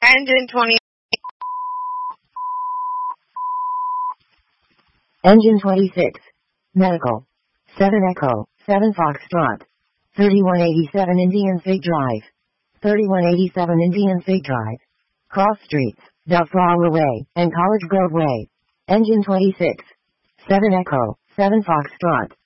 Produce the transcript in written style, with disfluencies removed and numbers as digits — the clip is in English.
Engine 20. Engine 26. Medical. 7 Echo, 7 Foxtrot. 3187 Indian Fig Drive. 3187 Indian Fig Drive. Cross Streets, Dufrawer Way, and College Grove Way. Engine 26. 7 Echo, 7 Foxtrot.